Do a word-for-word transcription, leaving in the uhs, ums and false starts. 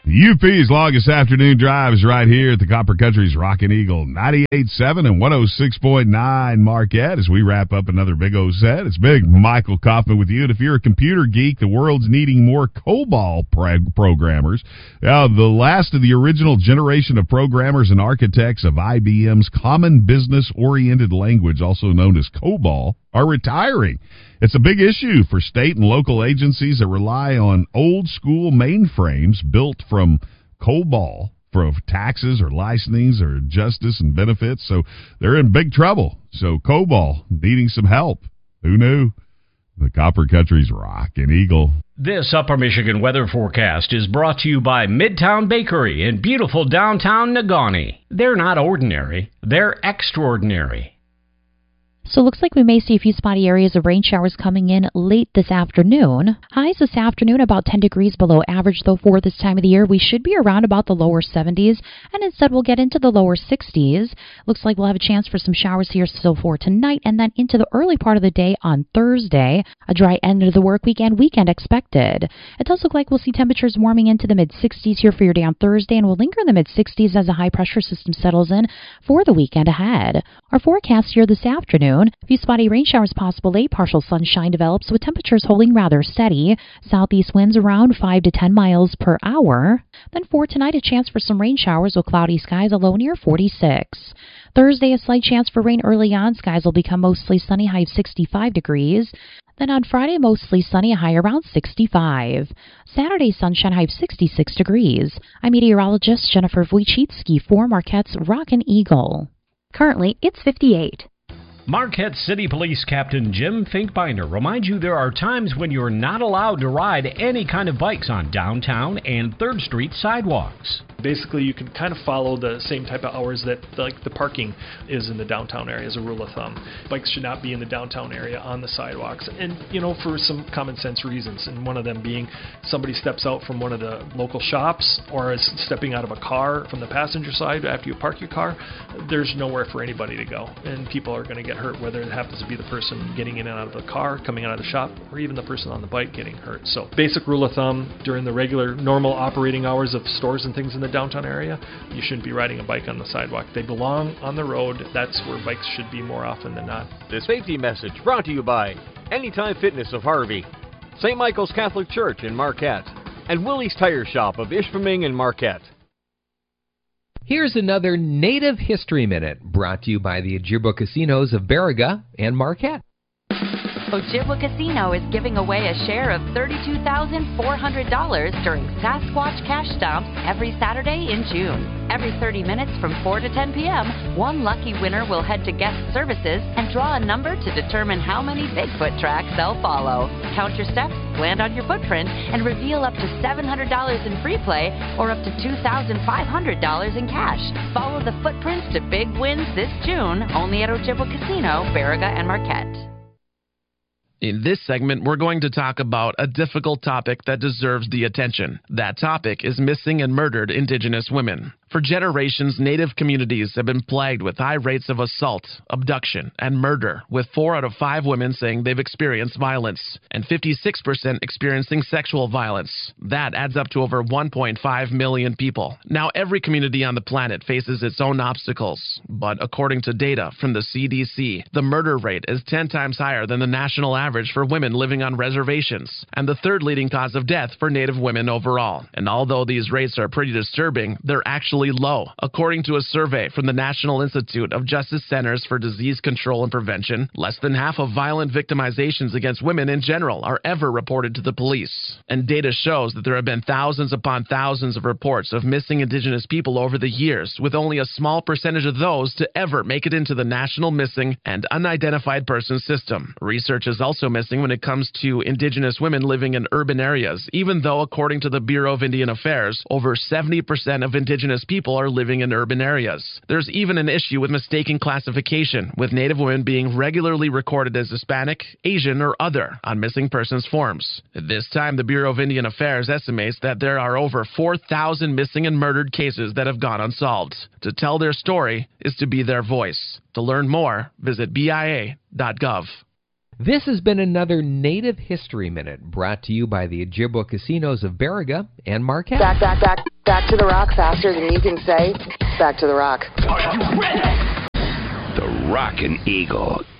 U P's longest afternoon drive is right here at the Copper Country's Rockin' Eagle, ninety-eight point seven and one oh six point nine Marquette. As we wrap up another Big O set, it's Big Michael Kaufman with you. And if you're a computer geek, the world's needing more COBOL prog- programmers. Now, the last of the original generation of programmers and architects of I B M's Common Business-Oriented Language, also known as COBOL, are retiring. It's a big issue for state and local agencies that rely on old-school mainframes built from COBOL for taxes or licensing or justice and benefits. So they're in big trouble. So COBOL needing some help. Who knew? The Copper Country's Rockin' Eagle. This Upper Michigan weather forecast is brought to you by Midtown Bakery in beautiful downtown Negaunee. They're not ordinary. They're extraordinary. So it looks like we may see a few spotty areas of rain showers coming in late this afternoon. Highs this afternoon about ten degrees below average, though for this time of the year we should be around about the lower seventies, and instead we'll get into the lower sixties. Looks like we'll have a chance for some showers here still for tonight, and then into the early part of the day on Thursday. A dry end of the work week and weekend expected. It does look like we'll see temperatures warming into the mid-sixties here for your day on Thursday, and will linger in the mid-sixties as a high-pressure system settles in for the weekend ahead. Our forecast here this afternoon: a few spotty rain showers possible late. Partial sunshine develops with temperatures holding rather steady. Southeast winds around five to ten miles per hour. Then for tonight, a chance for some rain showers with cloudy skies, a low near forty-six. Thursday, a slight chance for rain early on. Skies will become mostly sunny, high of sixty-five degrees. Then on Friday, mostly sunny, a high around sixty-five. Saturday, sunshine, high of sixty-six degrees. I'm meteorologist Jennifer Wojcicki for Marquette's Rockin' Eagle. Currently, it's fifty-eight. Marquette City Police Captain Jim Finkbinder reminds you there are times when you're not allowed to ride any kind of bikes on downtown and third Street sidewalks. Basically, you can kind of follow the same type of hours that like the parking is in the downtown area as a rule of thumb. Bikes should not be in the downtown area on the sidewalks, and you know, for some common sense reasons, and one of them being somebody steps out from one of the local shops or is stepping out of a car from the passenger side after you park your car. There's nowhere for anybody to go, and people are going to get hurt, whether it happens to be the person getting in and out of the car, coming out of the shop, or even the person on the bike getting hurt. So basic rule of thumb, during the regular normal operating hours of stores and things in the downtown area, you shouldn't be riding a bike on the sidewalk. They belong on the road. That's where bikes should be more often than not. The safety message brought to you by Anytime Fitness of Harvey, Saint Michael's Catholic Church in Marquette, and Willie's Tire Shop of Ishpeming in Marquette. Here's another Native History Minute brought to you by the Ojibwa Casinos of Baraga and Marquette. Ojibwa Casino is giving away a share of thirty-two thousand four hundred dollars during Sasquatch Cash Stomps every Saturday in June. Every thirty minutes from four to ten p.m., one lucky winner will head to guest services and draw a number to determine how many Bigfoot tracks they'll follow. Count your steps, land on your footprint, and reveal up to seven hundred dollars in free play or up to two thousand five hundred dollars in cash. Follow the footprints to big wins this June, only at Ojibwa Casino, Baraga and Marquette. In this segment, we're going to talk about a difficult topic that deserves the attention. That topic is missing and murdered Indigenous women. For generations, Native communities have been plagued with high rates of assault, abduction, and murder, with four out of five women saying they've experienced violence, and fifty-six percent experiencing sexual violence. That adds up to over one point five million people. Now, every community on the planet faces its own obstacles, but according to data from the C D C, the murder rate is ten times higher than the national average for women living on reservations, and the third leading cause of death for Native women overall. And although these rates are pretty disturbing, they're actually low. According to a survey from the National Institute of Justice Centers for Disease Control and Prevention, less than half of violent victimizations against women in general are ever reported to the police. And data shows that there have been thousands upon thousands of reports of missing Indigenous people over the years, with only a small percentage of those to ever make it into the National Missing and Unidentified Persons System. Research is also missing when it comes to Indigenous women living in urban areas, even though, according to the Bureau of Indian Affairs, over seventy percent of Indigenous people are living in urban areas. There's even an issue with mistaken classification, with Native women being regularly recorded as Hispanic, Asian, or other on missing persons forms. At this time, the Bureau of Indian Affairs estimates that there are over four thousand missing and murdered cases that have gone unsolved. To tell their story is to be their voice. To learn more, visit B I A dot gov. This has been another Native History Minute brought to you by the Ojibwa Casinos of Baraga and Marquette. Back, back, back, back to the rock faster than you can say, back to the rock. The Rockin' Eagle.